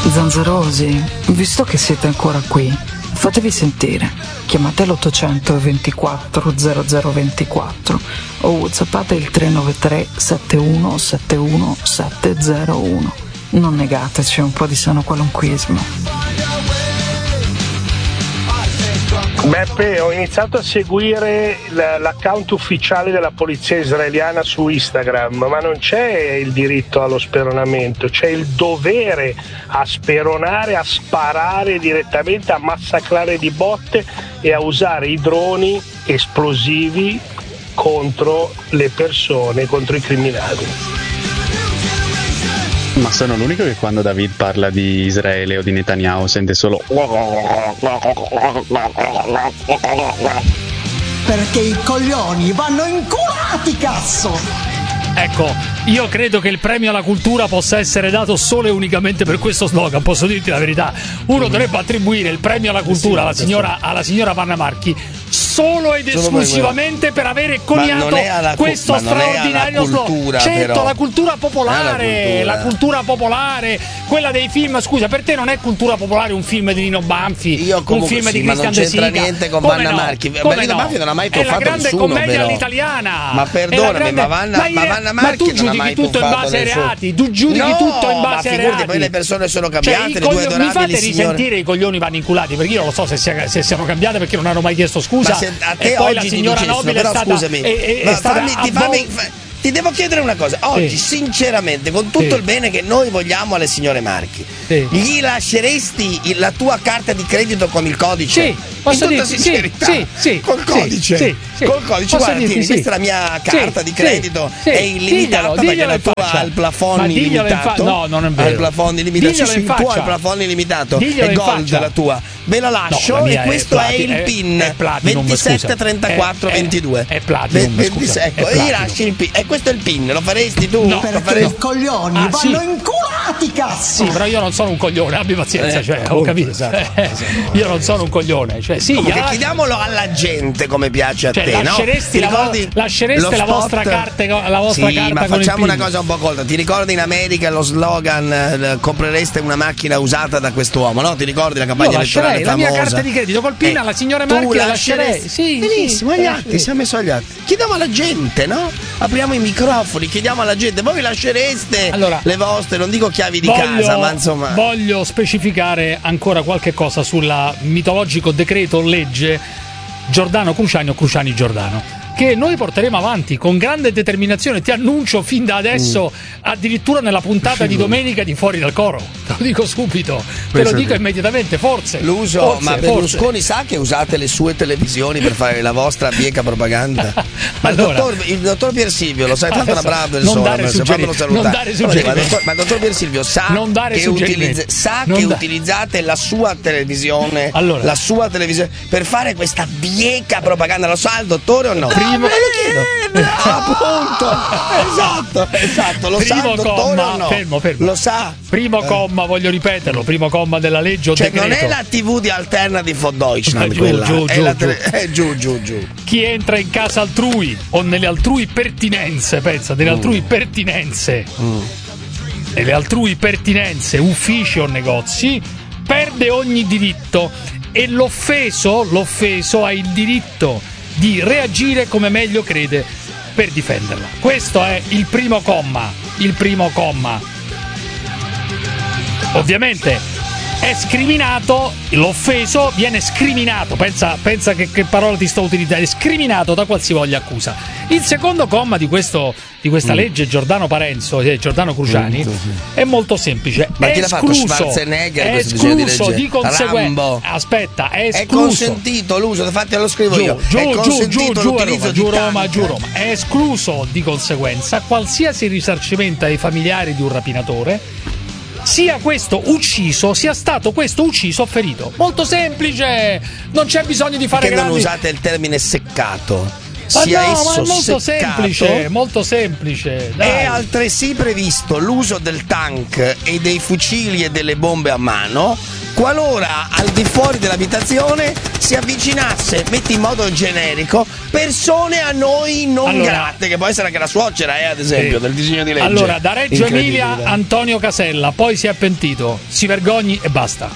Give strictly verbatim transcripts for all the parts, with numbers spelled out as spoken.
Zanzerosi, visto che siete ancora qui, fatevi sentire. Chiamate l'ottocento ventiquattro zero zero ventiquattro o whatsappate il tre nove tre sette uno sette uno sette zero uno. Non negateci un po' di sano qualunquismo. Beppe, ho iniziato a seguire l'account ufficiale della polizia israeliana su Instagram, ma non c'è il diritto allo speronamento, c'è il dovere a speronare, a sparare direttamente, a massacrare di botte e a usare i droni esplosivi contro le persone, contro i criminali. Ma sono l'unico che quando David parla di Israele o di Netanyahu sente solo perché i coglioni vanno inculati, cazzo! Ecco, io credo che il premio alla cultura possa essere dato solo e unicamente per questo slogan, posso dirti la verità. Uno dovrebbe attribuire il premio alla cultura alla signora, alla signora Vanna Marchi solo ed esclusivamente per avere coniato questo straordinario slogan. Certo, però. La cultura popolare, la cultura. la cultura popolare, quella dei film. Scusa, per te non è cultura popolare un film di Nino Banfi, io un film sì, di Cristian De Sica? Ma non c'entra niente con come Vanna no? Marchi. Come Nino no? Banfi non ha mai è la grande nessuno, commedia però. all'italiana. Ma perdonami, grande... ma Vanna, ma, ma Vanna ma Marchi tu non ha giudichi mai tutto in base ai reati, tu giudichi no, tutto in base ai ma figurati, reati. poi le persone sono cambiate, cioè, le due cogli... adorabili mi fate signore. risentire i coglioni vanno inculati, perché io non lo so se, sia, se siano cambiate, perché non hanno mai chiesto scusa. Ma se a te e poi oggi la signora ti dicessero, Nobile però è stata, scusami, è, è, è ma stata fammi, ti, fammi, ti devo chiedere una cosa. Oggi, sì. sinceramente, con tutto sì. il bene che noi vogliamo alle signore Marchi, sì. gli lasceresti la tua carta di credito con il codice? Sì, posso in tutta dirti, sincerità, sì, sì, col codice, sì, sì, col codice, posso guarda, dirti, tieni, sì. questa è la mia carta sì, di credito, sì, è illimitata diglielo, perché diglielo la tua faccia. ha il plafond Ma illimitato. Fa- no, non è vero. Ha il plafond illimitato, Diglielo sì, in sì, tu hai faccia. il plafond illimitato, Diglielo è in gold faccia. la tua. Ve la lascio No, la e questo è, è, plati- il pin è, è platinum, ventisette scusa. trentaquattro è, ventidue. È, è platinum, ventisette, scusa. ecco, è e gli platinum. lasci il pin. E questo è il pin, lo faresti tu? No, lo perché i coglioni ah, vanno sì. inculati, cazzo! Sì, però io non sono un coglione, abbi pazienza, Eh, cioè, appunto, ho capito. esatto, Eh, esatto. Io non sono un coglione, cioè sì, Comunque, lasci- chiediamolo alla gente come piace a cioè, te, lasceresti, no? la, vo- Ti lasceresti lo la spot? vostra carta, la vostra sì, carta ma con il facciamo pin. una cosa un po' colta. Ti ricordi in America lo slogan eh, comprereste una macchina usata da quest'uomo, no? Ti ricordi la campagna Io lascerei elettorale la famosa? mia carta di credito col pin Eh, alla signora tu Marchi, la lasceresti? lascerei. Sì, benissimo, sì, agli la atti, lascerei. siamo messi agli atti. Chiediamo alla gente, no? Apriamo i microfoni, chiediamo alla gente. Voi lascereste Allora, le vostre, non dico chiavi di voglio, casa, ma insomma. Voglio specificare ancora qualche cosa sulla mitologico decreto legge Giordano Cruciani o Cruciani Giordano, che noi porteremo avanti con grande determinazione. Ti annuncio fin da adesso, mm. addirittura nella puntata di domenica di Fuori dal Coro. Te lo dico subito, te lo dico immediatamente. Forse l'uso, forse, ma forse. Berlusconi sa che usate le sue televisioni per fare la vostra bieca propaganda. Ma allora, il, dottor, il dottor Pier Silvio lo sai, tanto è una brava persona, fammelo salutare. Non dare suggerimenti. Ma il dottor, ma il dottor Pier Silvio sa che, utilizza, sa che da... utilizzate la sua televisione, allora, la sua televisione per fare questa bieca propaganda. Lo sa il dottore o no? Primo, me lo chiedo. No, appunto, esatto, esatto. Lo primo sa il dottore comma, o no? Fermo, fermo. Lo sa. Primo eh. comma, voglio ripeterlo, primo comma della legge o cioè, decreto. non è la tivù di Alternative for Deutschland, giù, quella. Giù, è giù, la giù. Tele... eh, giù, giù, giù. Chi entra in casa altrui o nelle altrui pertinenze, pensa, nelle mm. altrui pertinenze, mm. nelle altrui pertinenze, uffici o negozi, perde ogni diritto e l'offeso, l'offeso ha il diritto di reagire come meglio crede per difenderla. Questo è il primo comma, il primo comma. Ovviamente è scriminato, l'offeso viene scriminato, pensa, pensa che, che parola ti sto utilizzando, è scriminato da qualsivoglia accusa. Il secondo comma di, questo, di questa mm. legge Giordano Parenzo, eh, Giordano Cruciani, mm, sì. è molto semplice. Ma è chi escluso, l'ha fatto? Schwarzenegger, è escluso di, di conseguenza. Aspetta, è escluso. È consentito l'uso, infatti lo scrivo giù, io. Giù, è giù, giù, giù, l'utilizzo Roma, giù, di Roma, tank. giù Roma. È escluso di conseguenza qualsiasi risarcimento ai familiari di un rapinatore, sia questo ucciso, sia stato questo ucciso o ferito. Molto semplice, non c'è bisogno di fare Perché grandi... non usate il termine seccato? Ma sia no, esso ma è molto seccato, semplice, molto semplice. Dai. È altresì previsto l'uso del tank e dei fucili e delle bombe a mano qualora al di fuori dell'abitazione si avvicinasse, metti in modo generico, persone a noi non allora, grate, che può essere anche la suocera, eh, ad esempio, sì. del disegno di legge. Allora, da Reggio Emilia Antonio Casella, poi si è pentito, si vergogni e basta.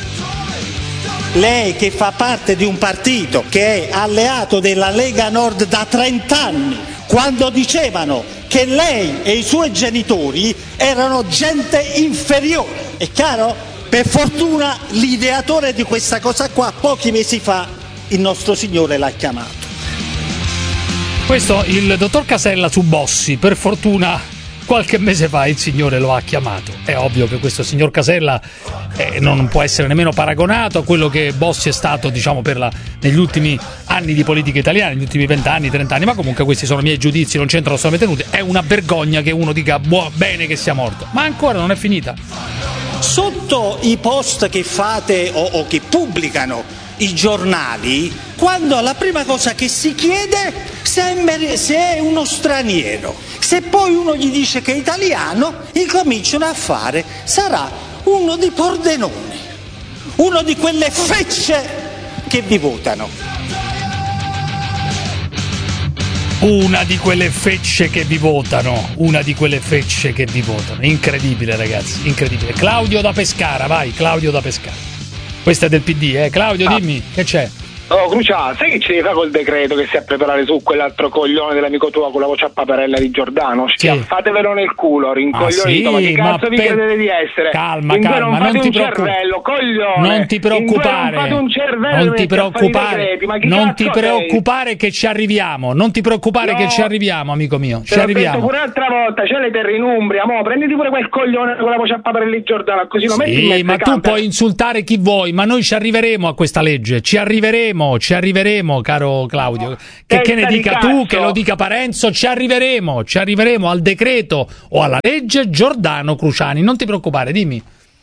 Lei che fa parte di un partito che è alleato della Lega Nord da trent'anni, quando dicevano che lei e i suoi genitori erano gente inferiore, è chiaro? Per fortuna l'ideatore di questa cosa qua pochi mesi fa il nostro Signore l'ha chiamato. Questo il dottor Casella su Bossi, per fortuna qualche mese fa il Signore lo ha chiamato. È ovvio che questo signor Casella eh, non può essere nemmeno paragonato a quello che Bossi è stato, diciamo, per la, negli ultimi anni di politica italiana, negli ultimi vent'anni, trent'anni, ma comunque questi sono i miei giudizi, non c'entrano assolutamente nulla. È una vergogna che uno dica buo, bene che sia morto, ma ancora non è finita. Sotto i post che fate o, o che pubblicano i giornali, quando la prima cosa che si chiede se è, se è uno straniero, se poi uno gli dice che è italiano, incominciano a fare sarà uno di Pordenone, uno di quelle fecce che vi votano. Una di quelle fecce che vi votano, una di quelle fecce che vi votano. Incredibile, ragazzi, incredibile. Claudio da Pescara, vai, Claudio da Pescara. Questa è del P D, eh? Claudio, ah. dimmi, che c'è? Oh, Crucià, sai che ci fa col decreto che si è a preparare su quell'altro coglione dell'amico tuo con la voce a paperella di Giordano? Schiaffatevelo nel culo, rincoglionito, ah, sì, ma che cazzo ma vi per... credete di essere? Calma, in calma, non fate non un ti preoccupare. cervello, coglione! Non ti preoccupare, non fate un cervello, non ti preoccupare, decreti, ma chi non ti preoccupare sei? che ci arriviamo, non ti preoccupare no, che ci arriviamo, amico mio, ci te arriviamo. L'ho detto pure l'altra volta, c'è le terre in Umbria, mo prenditi pure quel coglione con la voce a paperella di Giordano, così lo metti in mezzo. Sì, ma tu puoi insultare chi vuoi, ma noi ci arriveremo a questa legge, ci arriveremo, ci arriveremo. Caro Claudio, che, che ne dica tu, che lo dica Parenzo, ci arriveremo, ci arriveremo al decreto o alla legge Giordano Cruciani, non ti preoccupare, dimmi.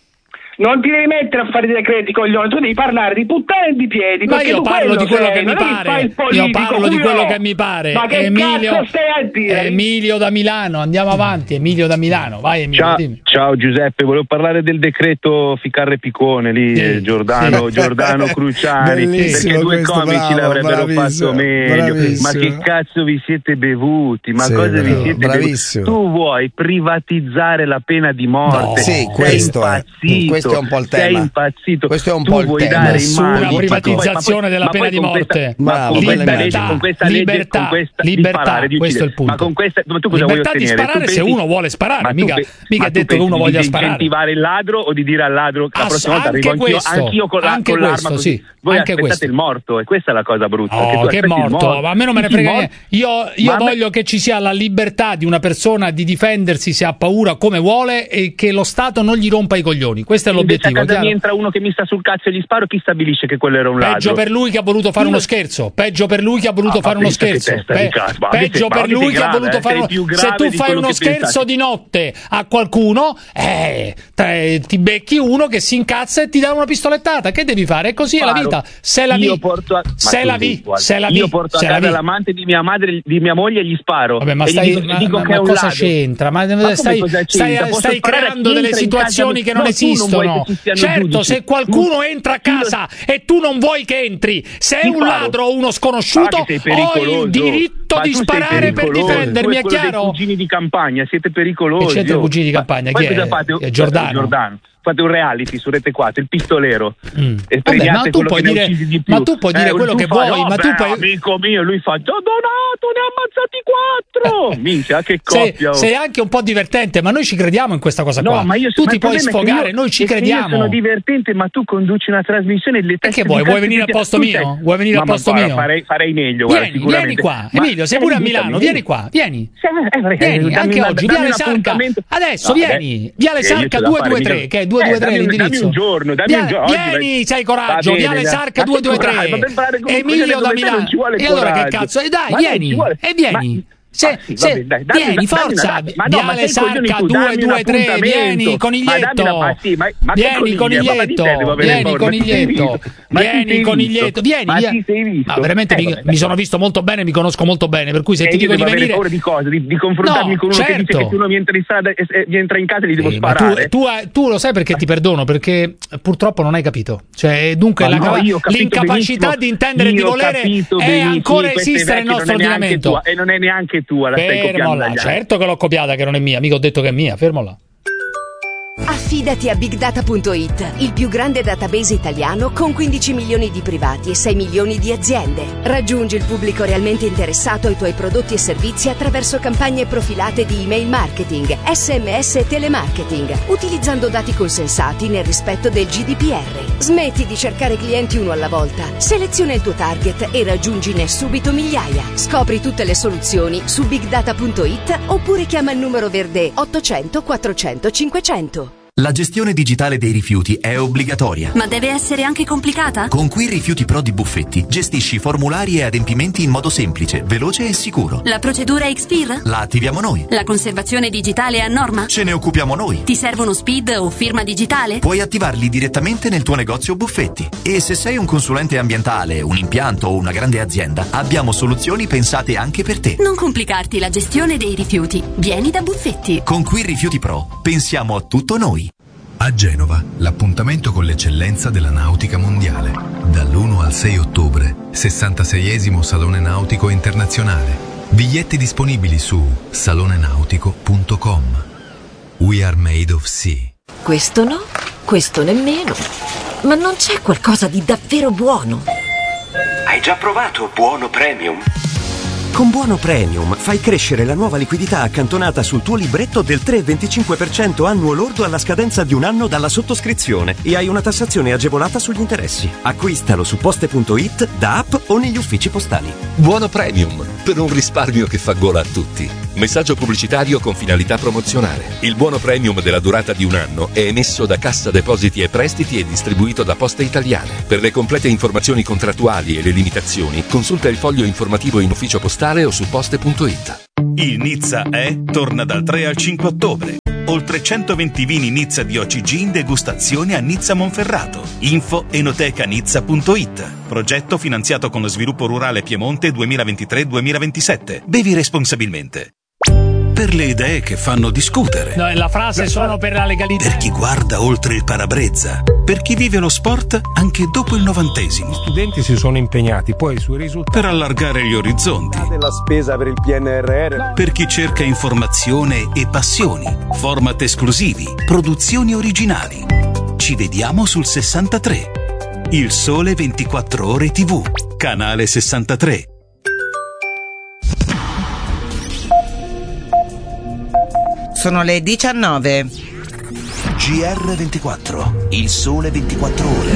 Non ti devi mettere a fare i decreti, coglione, tu devi parlare di puttane e di piedi. Ma io parlo di quello che mi pare, io parlo di quello che mi pare. Ma che Emilio, cazzo stai a dire? Emilio da Milano, andiamo avanti, Emilio da Milano, vai Emilio, ciao, dimmi. Ciao Giuseppe, volevo parlare del decreto Ficarre Piccone lì, sì, eh, Giordano, sì. Giordano Cruciani, perché due questo, comici bravo, l'avrebbero fatto meglio. Bravissimo. Ma che cazzo vi siete bevuti? Ma sì, cosa bravo, vi siete bravissimo. bevuti? Tu vuoi privatizzare la pena di morte? No, sì, sei questo impazzito, è, questo è un po' il tema. Sei impazzito. Questo è un tu po' il vuoi tema. dare in mano Nessuna privatizzazione poi, della ma pena poi di morte. Questa, Bravo, con questa libertà, legge, con questa libertà, legge, con questa, libertà, di sparare, di questo è il punto. Ma con questa, ma tu cosa libertà vuoi di ottenere? sparare se pensi, uno vuole sparare, mica, pe- mica è detto che uno voglia di sparare. Incentivare il ladro o di dire al ladro la Ass- prossima volta arrivo anch'io, questo, anch'io con, la, anche con questo, l'arma sì, voi anche aspettate questo. il morto e questa è la cosa brutta. Oh, che, che morto, morto, ma a me non me ne frega niente. Io, io voglio me... che ci sia la libertà di una persona di difendersi se ha paura come vuole e che lo Stato non gli rompa i coglioni. Questo è l'obiettivo. Se a casa chiaro? mi entra uno che mi sta sul cazzo e gli sparo, chi stabilisce che quello era un ladro? Peggio per lui che ha voluto fare uno scherzo. Peggio per lui che ha voluto ah, fare uno scherzo. Pe- peggio per lui che ha voluto fare uno scherzo. Se tu fai uno scherzo di notte a qualcuno, eh, te, ti becchi uno che si incazza e ti dà una pistolettata. Che devi fare? È così è la vita. Se la vi, se la vi, se la vi, io porto a casa l'amante di mia madre, di mia moglie e gli sparo. Vabbè, ma e stai, dico, ma, dico ma, che ma è un cosa ladro. c'entra? Ma, ma stai, cosa stai, c'entra? stai creando delle situazioni che non esistono. Certo, se qualcuno entra a casa e tu non vuoi che entri, se è un ladro o uno sconosciuto, ho il diritto di sparare per difendermi, è chiaro? Siete cugini di campagna, siete pericolosi. Che c'entra i cugini di campagna? Chi è? È Giordano. Fate un reality su Rete quattro, il pistolero. Mm. Vabbè, ma tu puoi dire, di ma tu puoi dire eh, quello che fa, vuoi, no, ma beh, tu puoi... amico mio, lui fa già donato, ne ha ammazzati quattro. Minchia, che coppia. Sei, sei anche un po' divertente, ma noi ci crediamo in questa cosa no, qua. Ma io, tu ma ti puoi sfogare, io, noi ci crediamo. Io sono divertente, ma tu conduci una trasmissione e le teste. Che vuoi? Vuoi venire al posto mio? Vuoi venire al posto mio? Farei, farei meglio, vieni, guarda, vieni qua. Emilio, sei pure a Milano, vieni qua, vieni. Vieni, anche oggi, Viale Sarca. Adesso vieni, Viale Sarca duecentoventitré, che è duecentoventitré l'indirizzo. Dammi un giorno, dammi Viale, un giorno. Vieni, c'hai coraggio, bene, Viale Sarca duecentoventitré. Emilio da Milano. E allora che cazzo? E dai, vieni, e vieni. Se, ah, sì, se, vabbè, dai, dammi, vieni, dammi forza, una, ma no, Viale Sarca due due tre, vieni coniglietto, ma, ma, sì, ma, ma vieni coniglietto, vieni coniglietto, vieni coniglietto, vieni, ma via. ti sei visto? Ma veramente eh, mi, vabbè, mi sono visto molto bene, mi conosco molto bene, per cui se eh, ti dico di venire... paura di cosa? Di, di confrontarmi no, con uno certo. che dice che se uno mi entra in strada e, e, entra in casa gli devo eh, sparare. Tu, tu, tu lo sai perché ti perdono, perché purtroppo non hai capito. Cioè, dunque ma la, no, io l'incapacità di intendere e di volere è ancora esistere nel nostro ordinamento. E non è neanche tua, la stai copiando dagli altri. Certo che l'ho copiata, che non è mia, mica ho detto che è mia, fermola. Affidati a big data punto it, il più grande database italiano con quindici milioni di privati e sei milioni di aziende. Raggiungi il pubblico realmente interessato ai tuoi prodotti e servizi attraverso campagne profilate di email marketing, sms e telemarketing, utilizzando dati consensati nel rispetto del G D P R. Smetti di cercare clienti uno alla volta, seleziona il tuo target e raggiungine subito migliaia. Scopri tutte le soluzioni su big data punto it oppure chiama il numero verde ottocento quattrocento cinquecento. La gestione digitale dei rifiuti è obbligatoria. Ma deve essere anche complicata? Con Qui Rifiuti Pro di Buffetti gestisci formulari e adempimenti in modo semplice, veloce e sicuro. La procedura X P I R? La attiviamo noi. La conservazione digitale è a norma? Ce ne occupiamo noi. Ti servono S P I D o firma digitale? Puoi attivarli direttamente nel tuo negozio Buffetti. E se sei un consulente ambientale, un impianto o una grande azienda, abbiamo soluzioni pensate anche per te. Non complicarti la gestione dei rifiuti. Vieni da Buffetti. Con Qui Rifiuti Pro pensiamo a tutto noi. A Genova, l'appuntamento con l'eccellenza della nautica mondiale. Dall'primo al sei ottobre, sessantaseiesimo Salone Nautico Internazionale. Biglietti disponibili su salone nautico punto com. We are made of sea. Questo no, questo nemmeno. Ma non c'è qualcosa di davvero buono? Hai già provato Buono Premium? Con Buono Premium fai crescere la nuova liquidità accantonata sul tuo libretto del tre virgola venticinque per cento annuo lordo alla scadenza di un anno dalla sottoscrizione e hai una tassazione agevolata sugli interessi. Acquistalo su poste punto it, da app o negli uffici postali. Buono Premium, per un risparmio che fa gola a tutti. Messaggio pubblicitario con finalità promozionale. Il Buono Premium della durata di un anno è emesso da Cassa Depositi e Prestiti e distribuito da Poste Italiane. Per le complete informazioni contrattuali e le limitazioni, consulta il foglio informativo in ufficio postale o su poste punto it. Il Nizza è torna dal tre al cinque ottobre. Oltre centoventi vini Nizza di O C G in degustazione a Nizza Monferrato. Info enoteca nizza punto it. Progetto finanziato con lo sviluppo rurale Piemonte duemilaventitré duemilaventisette. Bevi responsabilmente. Per le idee che fanno discutere. No, la frase sono per la legalità. Per chi guarda oltre il parabrezza. Per chi vive lo sport anche dopo il novantesimo. Gli studenti si sono impegnati, poi sui risultati. Per allargare gli orizzonti. La spesa per il P N R R. Per chi cerca informazione e passioni. Format esclusivi. Produzioni originali. Ci vediamo sul sessantatré. Il Sole ventiquattro Ore tivù. Canale sessantatré. Sono le diciannove. G R ventiquattro, il Sole ventiquattro Ore.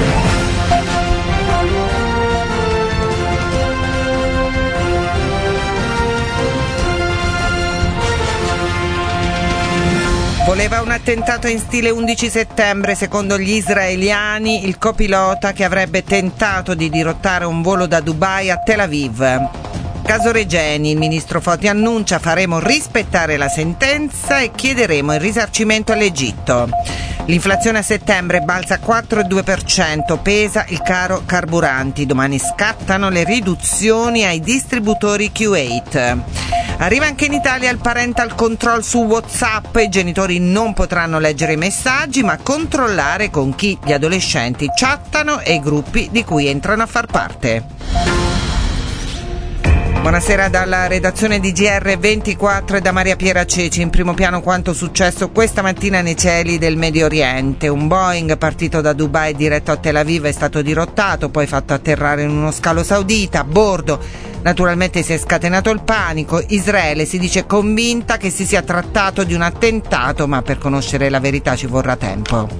Voleva un attentato in stile undici settembre, secondo gli israeliani, il copilota che avrebbe tentato di dirottare un volo da Dubai a Tel Aviv. Caso Regeni, il ministro Foti annuncia faremo rispettare la sentenza e chiederemo il risarcimento all'Egitto. L'inflazione a settembre balza quattro virgola due per cento, pesa il caro carburanti. Domani scattano le riduzioni ai distributori Q otto. Arriva anche in Italia il parental control su WhatsApp. I genitori non potranno leggere i messaggi, ma controllare con chi gli adolescenti chattano e i gruppi di cui entrano a far parte. Buonasera dalla redazione di G R ventiquattro e da Maria Piera Ceci. In primo piano quanto successo questa mattina nei cieli del Medio Oriente. Un Boeing partito da Dubai diretto a Tel Aviv è stato dirottato, poi fatto atterrare in uno scalo saudita. A bordo naturalmente si è scatenato il panico. Israele si dice convinta che si sia trattato di un attentato, ma per conoscere la verità ci vorrà tempo.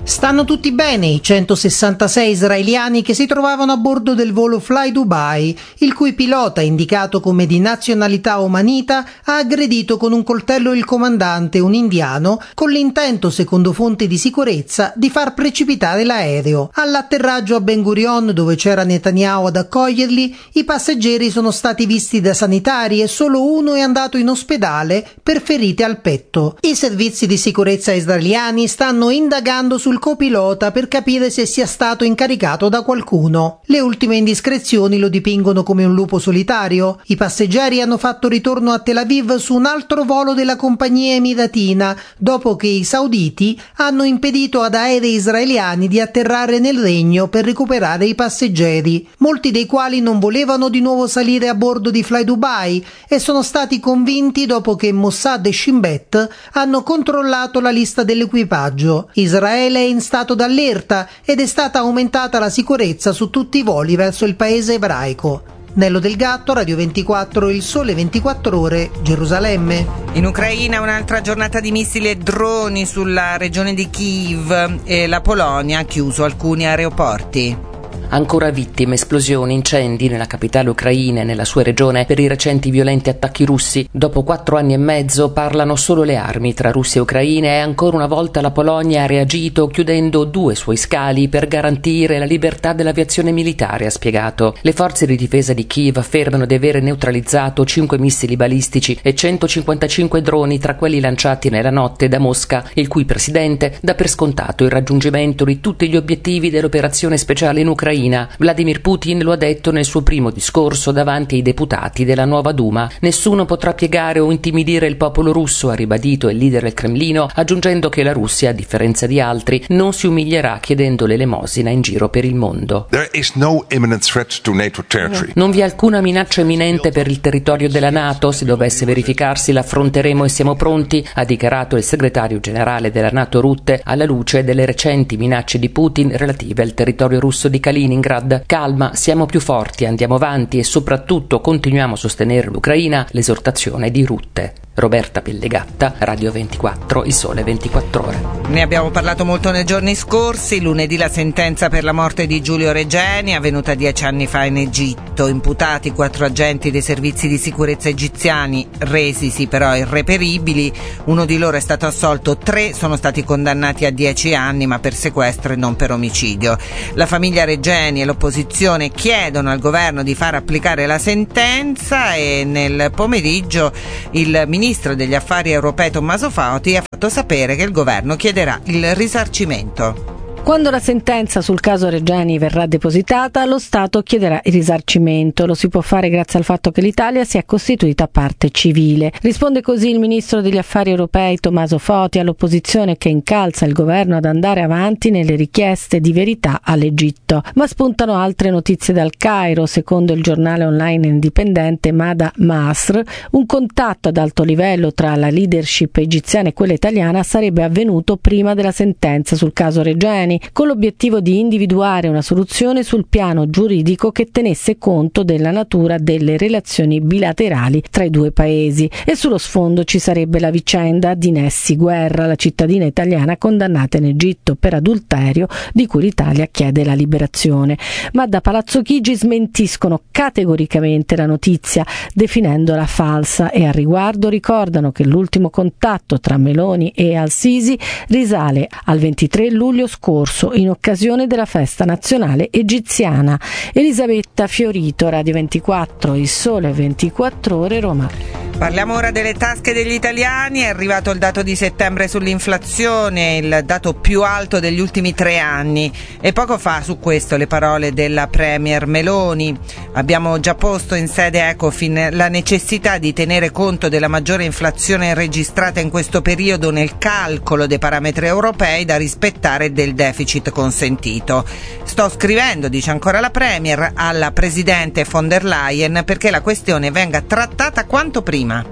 Stanno tutti bene i centosessantasei israeliani che si trovavano a bordo del volo Fly Dubai, il cui pilota, indicato come di nazionalità omanita, ha aggredito con un coltello il comandante, un indiano, con l'intento, secondo fonti di sicurezza, di far precipitare l'aereo. All'atterraggio a Ben Gurion, dove c'era Netanyahu ad accoglierli, i passeggeri sono stati visti da sanitari e solo uno è andato in ospedale per ferite al petto. I servizi di sicurezza israeliani stanno indagando sul copilota per capire se sia stato incaricato da qualcuno. Le ultime indiscrezioni lo dipingono come un lupo solitario. I passeggeri hanno fatto ritorno a Tel Aviv su un altro volo della compagnia emiratina, dopo che i sauditi hanno impedito ad aerei israeliani di atterrare nel regno per recuperare i passeggeri, molti dei quali non volevano di nuovo salire a bordo di Fly Dubai e sono stati convinti dopo che Mossad e Shin Bet hanno controllato la lista dell'equipaggio. Israele è in stato d'allerta ed è stata aumentata la sicurezza su tutti i voli verso il paese ebraico. Nello Del Gatto, Radio ventiquattro, Il Sole ventiquattro Ore, Gerusalemme. In Ucraina un'altra giornata di missili e droni sulla regione di Kiev e la Polonia ha chiuso alcuni aeroporti. Ancora vittime, esplosioni, incendi nella capitale ucraina e nella sua regione per i recenti violenti attacchi russi. Dopo quattro anni e mezzo parlano solo le armi tra Russia e Ucraina e ancora una volta la Polonia ha reagito chiudendo due suoi scali per garantire la libertà dell'aviazione militare, ha spiegato. Le forze di difesa di Kiev affermano di avere neutralizzato cinque missili balistici e centocinquantacinque droni tra quelli lanciati nella notte da Mosca, il cui presidente dà per scontato il raggiungimento di tutti gli obiettivi dell'operazione speciale in Ucraina. Vladimir Putin lo ha detto nel suo primo discorso davanti ai deputati della nuova Duma. Nessuno potrà piegare o intimidire il popolo russo, ha ribadito il leader del Cremlino, aggiungendo che la Russia, a differenza di altri, non si umilierà chiedendo l'elemosina in giro per il mondo. There is no imminent threat to NATO territory. Non vi è alcuna minaccia imminente per il territorio della NATO. Se dovesse verificarsi l'affronteremo e siamo pronti, ha dichiarato il segretario generale della NATO Rutte alla luce delle recenti minacce di Putin relative al territorio russo di Kaliningrad. Calma, siamo più forti, andiamo avanti e soprattutto continuiamo a sostenere l'Ucraina, l'esortazione di Rutte. Roberta Pellegatta, Radio ventiquattro, Il Sole ventiquattro Ore. Ne abbiamo parlato molto nei giorni scorsi. Lunedì la sentenza per la morte di Giulio Regeni, avvenuta dieci anni fa in Egitto. Imputati quattro agenti dei servizi di sicurezza egiziani, resisi però irreperibili. Uno di loro è stato assolto, tre sono stati condannati a dieci anni, ma per sequestro e non per omicidio. La famiglia Regeni e l'opposizione chiedono al governo di far applicare la sentenza e nel pomeriggio il ministro Il ministro degli affari europei Tommaso Foti ha fatto sapere che il governo chiederà il risarcimento. Quando la sentenza sul caso Regeni verrà depositata, lo Stato chiederà il risarcimento. Lo si può fare grazie al fatto che l'Italia si è costituita parte civile. Risponde così il ministro degli affari europei Tommaso Foti all'opposizione che incalza il governo ad andare avanti nelle richieste di verità all'Egitto. Ma spuntano altre notizie dal Cairo. Secondo il giornale online indipendente Mada Masr, un contatto ad alto livello tra la leadership egiziana e quella italiana sarebbe avvenuto prima della sentenza sul caso Regeni, con l'obiettivo di individuare una soluzione sul piano giuridico che tenesse conto della natura delle relazioni bilaterali tra i due paesi. E sullo sfondo ci sarebbe la vicenda di Nessi Guerra, la cittadina italiana condannata in Egitto per adulterio, di cui l'Italia chiede la liberazione. Ma da Palazzo Chigi smentiscono categoricamente la notizia, definendola falsa, e al riguardo ricordano che l'ultimo contatto tra Meloni e Al-Sisi risale al ventitré luglio scorso, in occasione della festa nazionale egiziana. Elisabetta Fiorito, Radio ventiquattro, Il Sole ventiquattro Ore, Roma. Parliamo ora delle tasche degli italiani. È arrivato il dato di settembre sull'inflazione, il dato più alto degli ultimi tre anni. E poco fa su questo le parole della Premier Meloni. Abbiamo già posto in sede Ecofin la necessità di tenere conto della maggiore inflazione registrata in questo periodo nel calcolo dei parametri europei da rispettare e del deficit consentito. Sto scrivendo, dice ancora la Premier, alla Presidente von der Leyen perché la questione venga trattata quanto prima.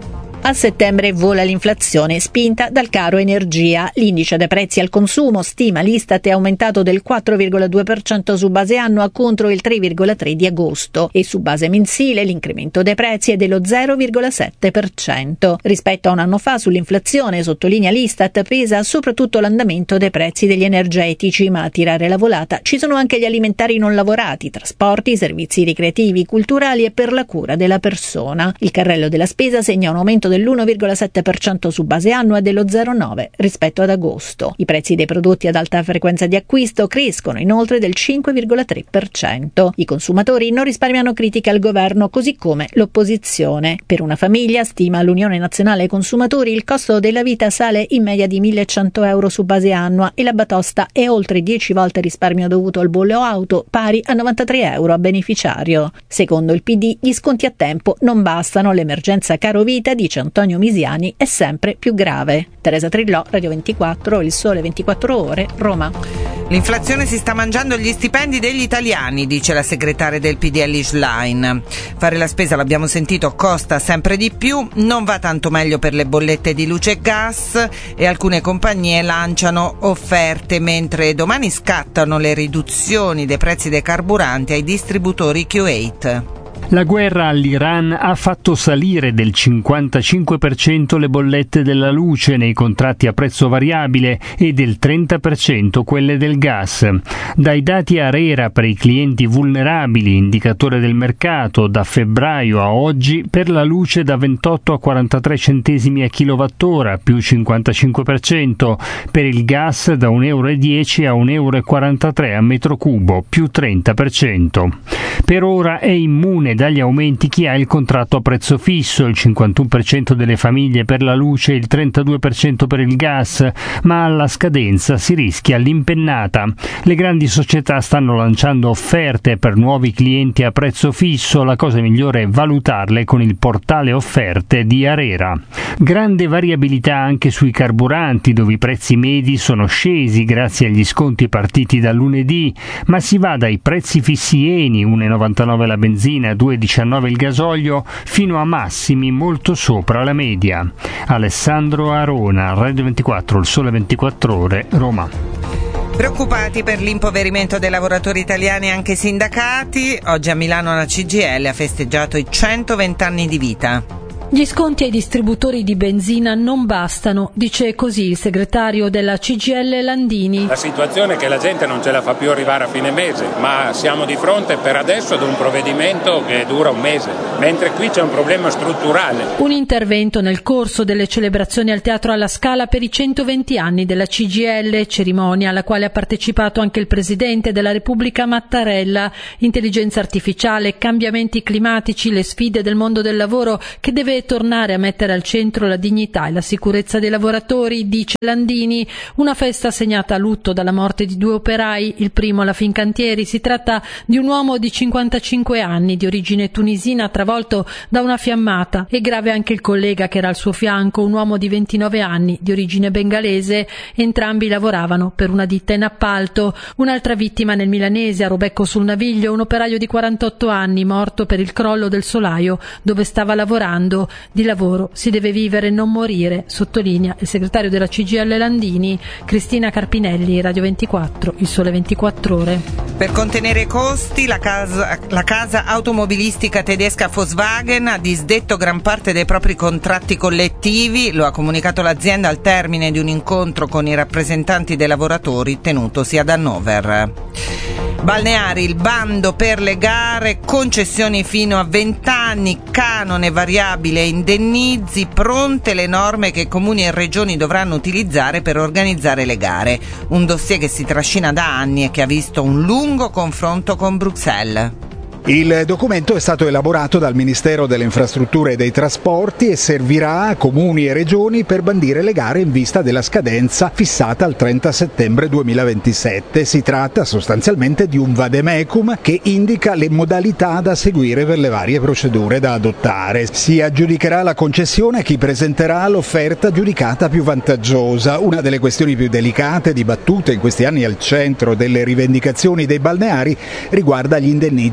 A settembre vola l'inflazione spinta dal caro energia. L'indice dei prezzi al consumo, stima l'Istat, è aumentato del quattro virgola due per cento su base annua contro il tre virgola tre per cento di agosto e su base mensile l'incremento dei prezzi è dello zero virgola sette per cento. Rispetto a un anno fa sull'inflazione, sottolinea l'Istat, pesa soprattutto l'andamento dei prezzi degli energetici, ma a tirare la volata ci sono anche gli alimentari non lavorati, trasporti, servizi ricreativi, culturali e per la cura della persona. Il carrello della spesa segna un aumento dell'uno virgola sette per cento su base annua e dello zero virgola nove per cento rispetto ad agosto. I prezzi dei prodotti ad alta frequenza di acquisto crescono inoltre del cinque virgola tre per cento. I consumatori non risparmiano critiche al governo, così come l'opposizione. Per una famiglia, stima l'Unione Nazionale Consumatori, il costo della vita sale in media di millecento euro su base annua e la batosta è oltre dieci volte il risparmio dovuto al bollo auto, pari a novantatré euro a beneficiario. Secondo il P D, gli sconti a tempo non bastano, l'emergenza caro vita, dice Antonio Misiani, è sempre più grave. Teresa Trillò, Radio ventiquattro, Il Sole ventiquattro Ore, Roma. L'inflazione si sta mangiando gli stipendi degli italiani, dice la segretaria del P D L Schlein. Fare la spesa, l'abbiamo sentito, costa sempre di più, non va tanto meglio per le bollette di luce e gas e alcune compagnie lanciano offerte, mentre domani scattano le riduzioni dei prezzi dei carburanti ai distributori Q otto. La guerra all'Iran ha fatto salire del cinquantacinque per cento le bollette della luce nei contratti a prezzo variabile e del trenta per cento quelle del gas. Dai dati ARERA per i clienti vulnerabili, indicatore del mercato, da febbraio a oggi per la luce da ventotto a quarantatré centesimi a kilowattora, più cinquantacinque per cento, per il gas da un euro e dieci a un euro e quarantatré a metro cubo, più trenta per cento. Per ora è immune dagli aumenti chi ha il contratto a prezzo fisso, il cinquantuno per cento delle famiglie per la luce e il trentadue per cento per il gas, ma alla scadenza si rischia l'impennata. Le grandi società stanno lanciando offerte per nuovi clienti a prezzo fisso, la cosa migliore è valutarle con il portale offerte di ARERA. Grande variabilità anche sui carburanti, dove i prezzi medi sono scesi grazie agli sconti partiti da lunedì, ma si va dai prezzi fissi Eni, uno virgola novantanove la benzina, due virgola diciannove il gasolio, fino a massimi molto sopra la media. Alessandro Arona, Radio ventiquattro, Il Sole ventiquattro Ore, Roma. Preoccupati per l'impoverimento dei lavoratori italiani anche i sindacati, oggi a Milano la C G I L ha festeggiato i centoventi anni di vita. Gli sconti ai distributori di benzina non bastano, dice così il segretario della C G I L Landini. La situazione è che la gente non ce la fa più arrivare a fine mese, ma siamo di fronte per adesso ad un provvedimento che dura un mese, mentre qui c'è un problema strutturale. Un intervento nel corso delle celebrazioni al Teatro alla Scala per i centoventi anni della C G I L, cerimonia alla quale ha partecipato anche il Presidente della Repubblica Mattarella. Intelligenza artificiale, cambiamenti climatici, le sfide del mondo del lavoro che deve tornare a mettere al centro la dignità e la sicurezza dei lavoratori, dice Landini. Una festa segnata a lutto dalla morte di due operai, il primo alla Fincantieri. Si tratta di un uomo di cinquantacinque anni di origine tunisina travolto da una fiammata, e grave anche il collega che era al suo fianco, un uomo di ventinove anni di origine bengalese. Entrambi lavoravano per una ditta in appalto. Un'altra vittima nel milanese, a Robecco sul Naviglio, un operaio di quarantotto anni morto per il crollo del solaio dove stava lavorando. Di lavoro si deve vivere e non morire, sottolinea il segretario della C G I L Landini. Cristina Carpinelli, Radio ventiquattro, Il Sole ventiquattro Ore. Per contenere i costi, la casa, la casa automobilistica tedesca Volkswagen ha disdetto gran parte dei propri contratti collettivi, lo ha comunicato l'azienda al termine di un incontro con i rappresentanti dei lavoratori tenutosi ad Hannover. Balneari, il bando per le gare, concessioni fino a venti anni, canone variabile e indennizi, pronte le norme che comuni e regioni dovranno utilizzare per organizzare le gare. Un dossier che si trascina da anni e che ha visto un lungo confronto con Bruxelles. Il documento è stato elaborato dal Ministero delle Infrastrutture e dei Trasporti e servirà a comuni e regioni per bandire le gare in vista della scadenza fissata al trenta settembre duemilaventisette. Si tratta sostanzialmente di un vademecum che indica le modalità da seguire per le varie procedure da adottare. Si aggiudicherà la concessione a chi presenterà l'offerta giudicata più vantaggiosa. Una delle questioni più delicate, dibattute in questi anni al centro delle rivendicazioni dei balneari, riguarda gli indennizi a favore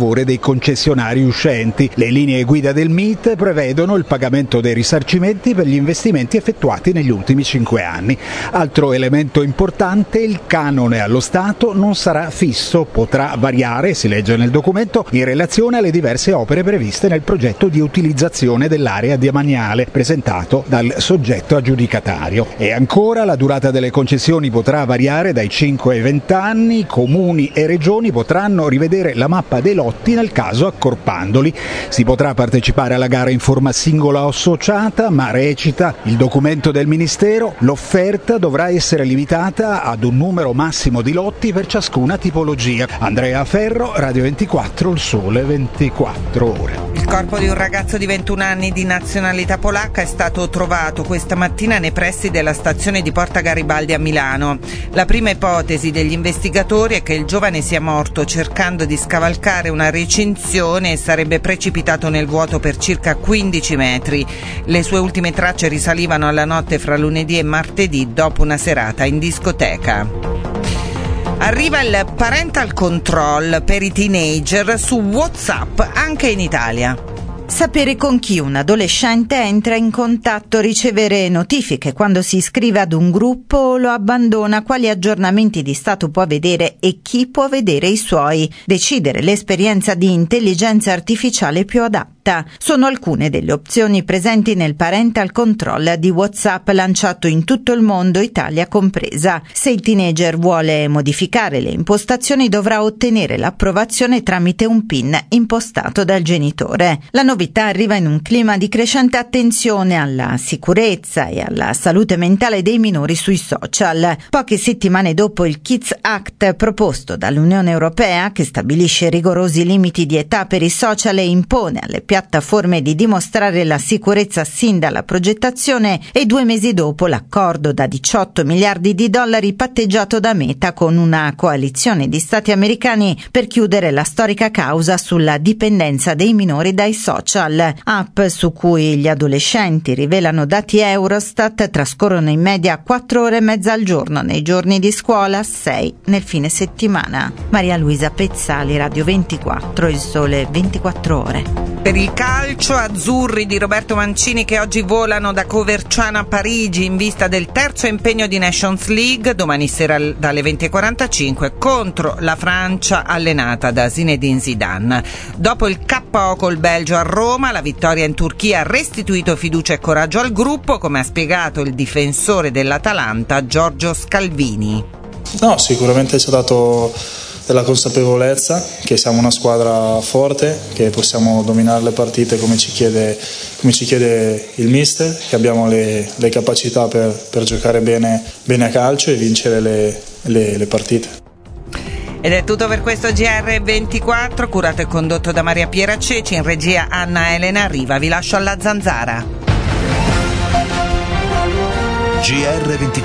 favore dei concessionari uscenti. Le linee guida del M I T prevedono il pagamento dei risarcimenti per gli investimenti effettuati negli ultimi cinque anni. Altro elemento importante, il canone allo Stato non sarà fisso, potrà variare, si legge nel documento, in relazione alle diverse opere previste nel progetto di utilizzazione dell'area demaniale presentato dal soggetto aggiudicatario. E ancora la durata delle concessioni potrà variare dai cinque ai venti anni, comuni e regioni potranno rivedere la mappa dei lotti nel caso accorpandoli. Si potrà partecipare alla gara in forma singola o associata, ma recita il documento del Ministero, l'offerta dovrà essere limitata ad un numero massimo di lotti per ciascuna tipologia. Andrea Ferro, Radio ventiquattro, Il Sole ventiquattro Ore. Il corpo di un ragazzo di ventuno anni di nazionalità polacca è stato trovato questa mattina nei pressi della stazione di Porta Garibaldi a Milano. La prima ipotesi degli investigatori è che il giovane sia morto cercando di scavalcare una recinzione e sarebbe precipitato nel vuoto per circa quindici metri. Le sue ultime tracce risalivano alla notte fra lunedì e martedì dopo una serata in discoteca. Arriva il parental control per i teenager su WhatsApp anche in Italia. Sapere con chi un adolescente entra in contatto, ricevere notifiche quando si iscrive ad un gruppo o lo abbandona, quali aggiornamenti di stato può vedere e chi può vedere i suoi, decidere l'esperienza di intelligenza artificiale più adatta. Sono alcune delle opzioni presenti nel parental control di WhatsApp lanciato in tutto il mondo, Italia compresa. Se il teenager vuole modificare le impostazioni dovrà ottenere l'approvazione tramite un PIN impostato dal genitore. La novità arriva in un clima di crescente attenzione alla sicurezza e alla salute mentale dei minori sui social. Poche settimane dopo il Kids Act proposto dall'Unione Europea, che stabilisce rigorosi limiti di età per i social e impone alle piattaforme di dimostrare la sicurezza sin dalla progettazione, e due mesi dopo l'accordo da diciotto miliardi di dollari patteggiato da Meta con una coalizione di stati americani per chiudere la storica causa sulla dipendenza dei minori dai social. App su cui gli adolescenti, rivelano dati Eurostat, trascorrono in media quattro ore e mezza al giorno nei giorni di scuola, sei nel fine settimana. Maria Luisa Pezzali, Radio ventiquattro, Il Sole ventiquattro Ore. Per il calcio, azzurri di Roberto Mancini che oggi volano da Coverciano a Parigi in vista del terzo impegno di Nations League domani sera dalle venti e quarantacinque contro la Francia allenata da Zinedine Zidane. Dopo il K O col Belgio a Roma, la vittoria in Turchia ha restituito fiducia e coraggio al gruppo, come ha spiegato il difensore dell'Atalanta Giorgio Scalvini. No, sicuramente ci ha dato della consapevolezza che siamo una squadra forte, che possiamo dominare le partite come ci chiede, come ci chiede il mister, che abbiamo le, le capacità per, per giocare bene, bene a calcio e vincere le, le, le partite. Ed è tutto per questo G R ventiquattro, curato e condotto da Maria Piera Ceci, in regia Anna Elena Riva. Vi lascio alla Zanzara. G R ventiquattro